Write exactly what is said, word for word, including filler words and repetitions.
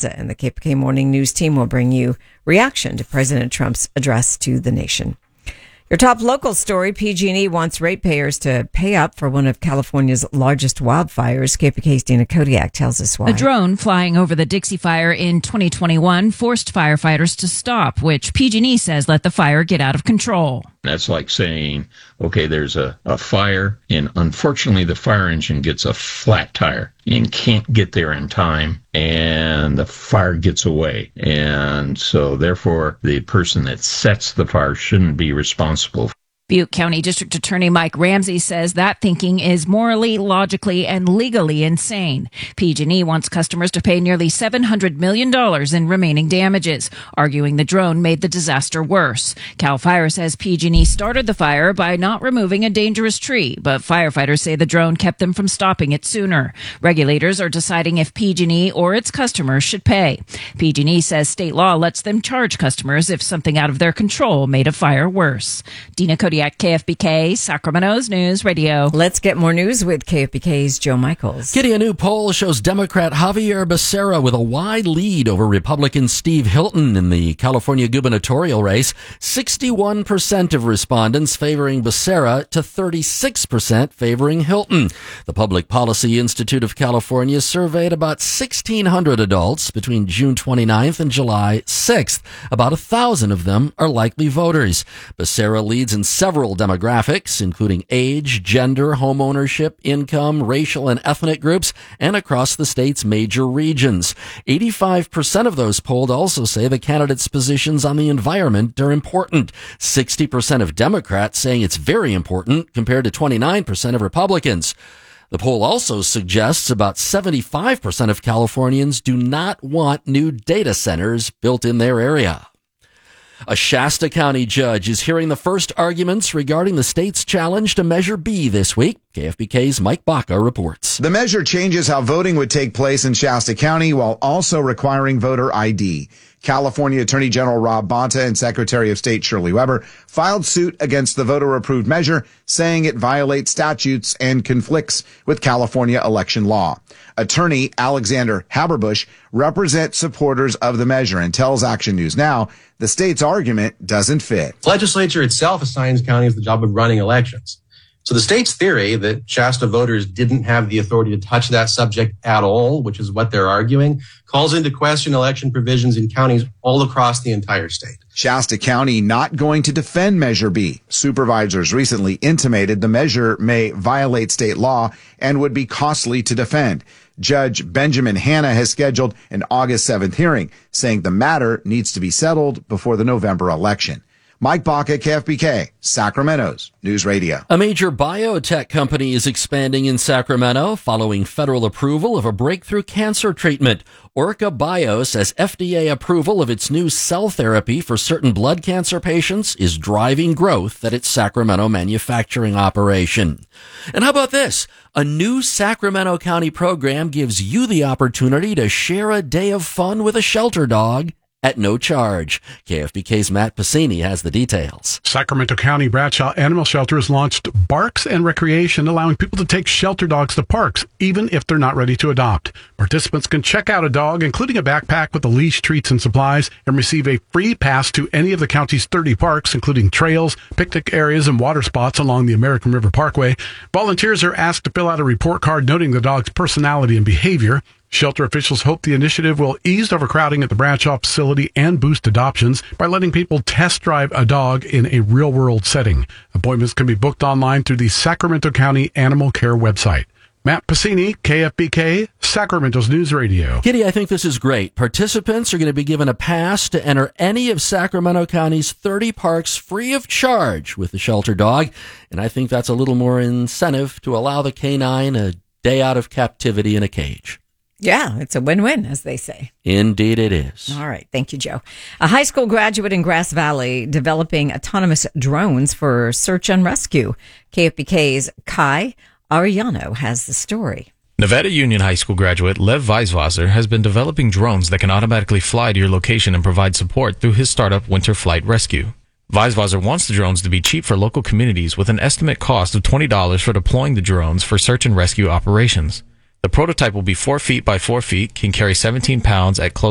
Bonta, and the K P K Morning News team will bring you reaction to President Trump's address to the nation. Your top local story, P G and E wants ratepayers to pay up for one of California's largest wildfires. K P K's Dina Kodiak tells us why. A drone flying over the Dixie Fire in twenty twenty-one forced firefighters to stop, which P G and E says let the fire get out of control. That's like saying, okay, there's a, a fire, and unfortunately the fire engine gets a flat tire and can't get there in time, and the fire gets away. And so therefore, the person that sets the fire shouldn't be responsible. Butte County District Attorney Mike Ramsey says that thinking is morally, logically, and legally insane. P G and E wants customers to pay nearly seven hundred million dollars in remaining damages, arguing the drone made the disaster worse. CAL FIRE says P G and E started the fire by not removing a dangerous tree, but firefighters say the drone kept them from stopping it sooner. Regulators are deciding if P G and E or its customers should pay. P G and E says state law lets them charge customers if something out of their control made a fire worse. Dina Kodiak, K F B K, Sacramento's News Radio. Let's get more news with K F B K's Joe Michaels. Kitty, a new poll shows Democrat Javier Becerra with a wide lead over Republican Steve Hilton in the California gubernatorial race. sixty-one percent of respondents favoring Becerra to thirty-six percent favoring Hilton. The Public Policy Institute of California surveyed about sixteen hundred adults between June twenty-ninth and July sixth. About a thousand of them are likely voters. Becerra leads in several demographics, including age, gender, home ownership, income, racial and ethnic groups, and across the state's major regions. eighty-five percent of those polled also say the candidate's positions on the environment are important. sixty percent of Democrats saying it's very important, compared to twenty-nine percent of Republicans. The poll also suggests about seventy-five percent of Californians do not want new data centers built in their area. A Shasta County judge is hearing the first arguments regarding the state's challenge to Measure B this week. K F B K's Mike Baca reports. The measure changes how voting would take place in Shasta County while also requiring voter I D. California Attorney General Rob Bonta and Secretary of State Shirley Weber filed suit against the voter-approved measure, saying it violates statutes and conflicts with California election law. Attorney Alexander Haberbush represents supporters of the measure and tells Action News Now the state's argument doesn't fit. The legislature itself assigns counties the job of running elections. So the state's theory that Shasta voters didn't have the authority to touch that subject at all, which is what they're arguing, calls into question election provisions in counties all across the entire state. Shasta County not going to defend Measure B. Supervisors recently intimated the measure may violate state law and would be costly to defend. Judge Benjamin Hanna has scheduled an August seventh hearing, saying the matter needs to be settled before the November election. Mike Baca, K F B K, Sacramento's News Radio. A major biotech company is expanding in Sacramento following federal approval of a breakthrough cancer treatment. Orca Bio says F D A approval of its new cell therapy for certain blood cancer patients is driving growth at its Sacramento manufacturing operation. And how about this? A new Sacramento County program gives you the opportunity to share a day of fun with a shelter dog at no charge. K F B K's Matt Pacini has the details. Sacramento County Bradshaw Animal Shelter has launched Barks and Recreation, allowing people to take shelter dogs to parks, even if they're not ready to adopt. Participants can check out a dog, including a backpack with a leash, treats, and supplies, and receive a free pass to any of the county's thirty parks, including trails, picnic areas, and water spots along the American River Parkway. Volunteers are asked to fill out a report card noting the dog's personality and behavior. Shelter officials hope the initiative will ease overcrowding at the Bradshaw facility and boost adoptions by letting people test drive a dog in a real-world setting. Appointments can be booked online through the Sacramento County Animal Care website. Matt Pacini, K F B K, Sacramento's News Radio. Kitty, I think this is great. Participants are going to be given a pass to enter any of Sacramento County's thirty parks free of charge with the shelter dog, and I think that's a little more incentive to allow the canine a day out of captivity in a cage. Yeah, it's a win-win, as they say. Indeed it is. All right. Thank you, Joe. A high school graduate in Grass Valley developing autonomous drones for search and rescue. K F B K's Kai Arellano has the story. Nevada Union High School graduate Lev Weiswasser has been developing drones that can automatically fly to your location and provide support through his startup Winter Flight Rescue. Weiswasser wants the drones to be cheap for local communities with an estimate cost of twenty dollars for deploying the drones for search and rescue operations. The prototype will be four feet by four feet, can carry seventeen pounds at close